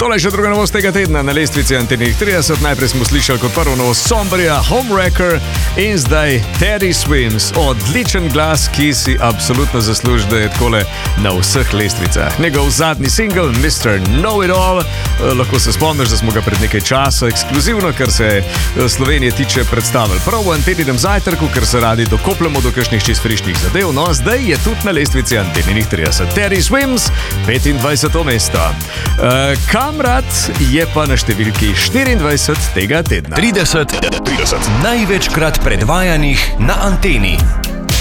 Tole je še druga novost tega tedna na lestvici Antenih 30. Najprej smo slišali kot prvo novost Somberja, Homewrecker in zdaj Teddy Swims. Odličen glas, ki si absolutno zasluži, da je takole na vseh lestvicah. Njegov zadnji single, Mr. Know-It-All, lahko se spomniš, da smo ga pred nekaj časa ekskluzivno, kar se Slovenije tiče, predstavili prav v Anteninem zajtrku, ker se radi dokopljamo do kakšnih čist frišnih zadev. No, zdaj je tudi na lestvici Antenih 30. Teddy Swims, 25. mesto. Kamrat je pa na številki 24 tega tedna. 30 največkrat predvajanih na Anteni.